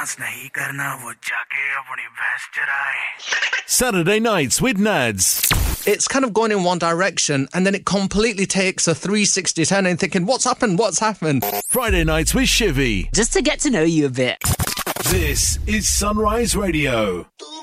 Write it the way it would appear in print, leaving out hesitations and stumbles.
Dance नहीं करना वो जाके अपनी भैंस चराए. Saturday nights with Nads. It's kind of going in one direction and then it completely takes a 360 turn and thinking, what's happened? What's happened? Friday nights with Shivy. Just to get to know you a bit. This is Sunrise Radio.